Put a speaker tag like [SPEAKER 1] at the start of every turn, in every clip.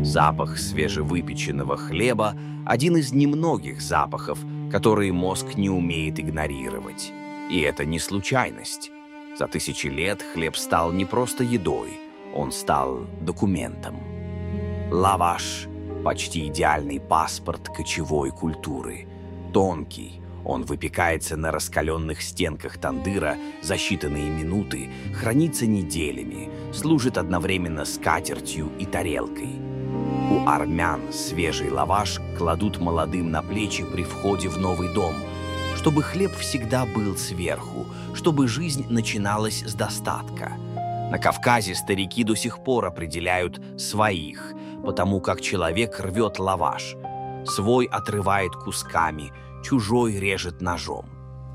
[SPEAKER 1] Запах свежевыпеченного хлеба – один из немногих запахов, которые мозг не умеет игнорировать. И это не случайность. За тысячи лет хлеб стал не просто едой, он стал документом. Лаваш – почти идеальный паспорт кочевой культуры. Тонкий, он выпекается на раскаленных стенках тандыра за считанные минуты, хранится неделями, служит одновременно скатертью и тарелкой. У армян свежий лаваш кладут молодым на плечи при входе в новый дом, чтобы хлеб всегда был сверху, чтобы жизнь начиналась с достатка. На Кавказе старики до сих пор определяют своих, потому как человек рвет лаваш. Свой отрывает кусками, чужой режет ножом.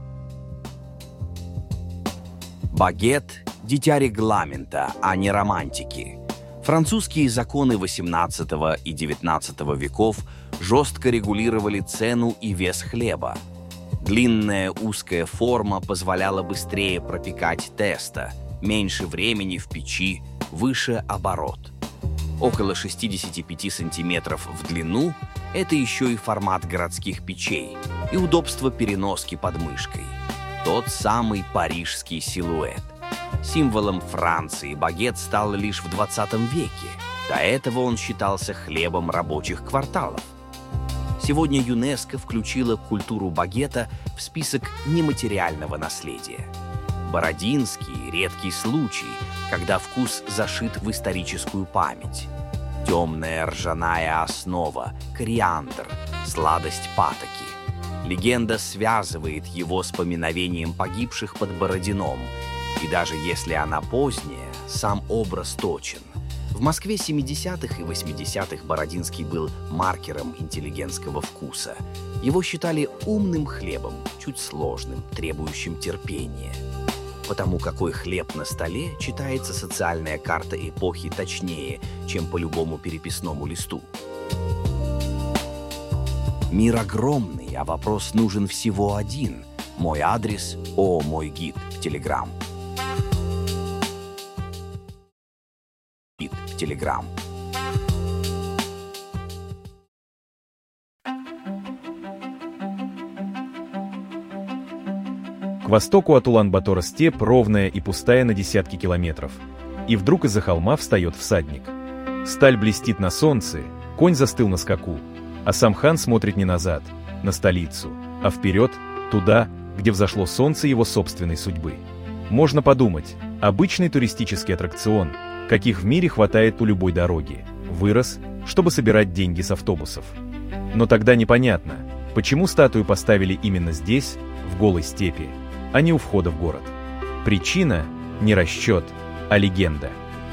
[SPEAKER 1] Багет – дитя регламента, а не романтики. Французские законы XVIII и XIX веков жестко регулировали цену и вес хлеба. Длинная узкая форма позволяла быстрее пропекать тесто, меньше времени в печи, выше оборот. Около 65 сантиметров в длину – это еще и формат городских печей и удобство переноски под мышкой. Тот самый парижский силуэт. Символом Франции багет стал лишь в 20 веке. До этого он считался хлебом рабочих кварталов. Сегодня ЮНЕСКО включила культуру багета в список нематериального наследия. Бородинский – редкий случай, когда вкус зашит в историческую память. Темная ржаная основа, кориандр, сладость патоки. Легенда связывает его с поминовением погибших под Бородином. И даже если она поздняя, сам образ точен. В Москве 70-х и 80-х Бородинский был маркером интеллигентского вкуса. Его считали умным хлебом, чуть сложным, требующим терпения. Потому какой хлеб на столе читается социальная карта эпохи точнее, чем по любому переписному листу. Мир огромный, а вопрос нужен всего один. Мой адрес – мой гид в Телеграм. Телеграм.
[SPEAKER 2] К востоку от Улан-Батора степь ровная и пустая на десятки километров. И вдруг из-за холма встает всадник. Сталь блестит на солнце, конь застыл на скаку, а сам хан смотрит не назад, на столицу, а вперед, туда, где взошло солнце его собственной судьбы. Можно подумать, обычный туристический аттракцион, каких в мире хватает у любой дороги, вырос, чтобы собирать деньги с автобусов. Но тогда непонятно, почему статую поставили именно здесь, в голой степи, а не у входа в город. Причина – не расчет, а легенда.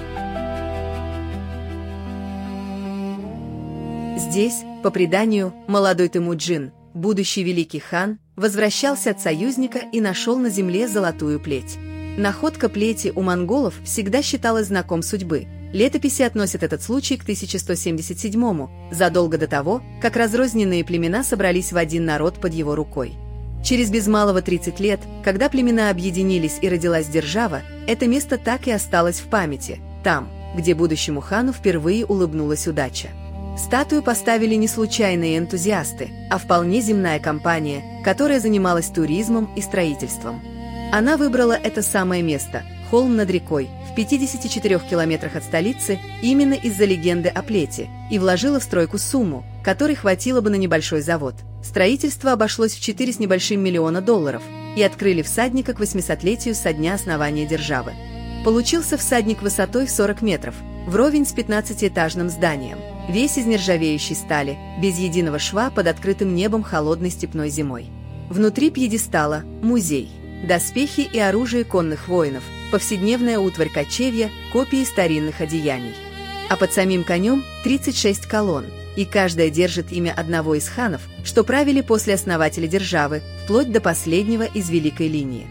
[SPEAKER 3] Здесь, по преданию, молодой Темуджин, будущий великий хан, возвращался от союзника и нашел на земле золотую плеть. Находка плети у монголов всегда считалась знаком судьбы. Летописи относят этот случай к 1177-му, задолго до того, как разрозненные племена собрались в один народ под его рукой. Через без малого 30 лет, когда племена объединились и родилась держава, это место так и осталось в памяти, там, где будущему хану впервые улыбнулась удача. Статую поставили не случайные энтузиасты, а вполне земная компания, которая занималась туризмом и строительством. Она выбрала это самое место, холм над рекой, в 54 километрах от столицы, именно из-за легенды о плете, и вложила в стройку сумму, которой хватило бы на небольшой завод. Строительство обошлось в 4 с небольшим миллиона долларов, и открыли всадника к 800-летию со дня основания державы. Получился всадник высотой в 40 метров, вровень с 15-этажным зданием, весь из нержавеющей стали, без единого шва под открытым небом холодной степной зимой. Внутри пьедестала – музей. Доспехи и оружие конных воинов, повседневная утварь кочевья, копии старинных одеяний. А под самим конем 36 колонн, и каждая держит имя одного из ханов, что правили после основателя державы, вплоть до последнего из Великой линии.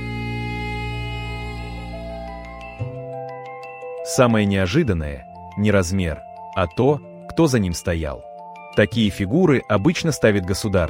[SPEAKER 2] Самое неожиданное – не размер, а то, кто за ним стоял. Такие фигуры обычно ставит государство.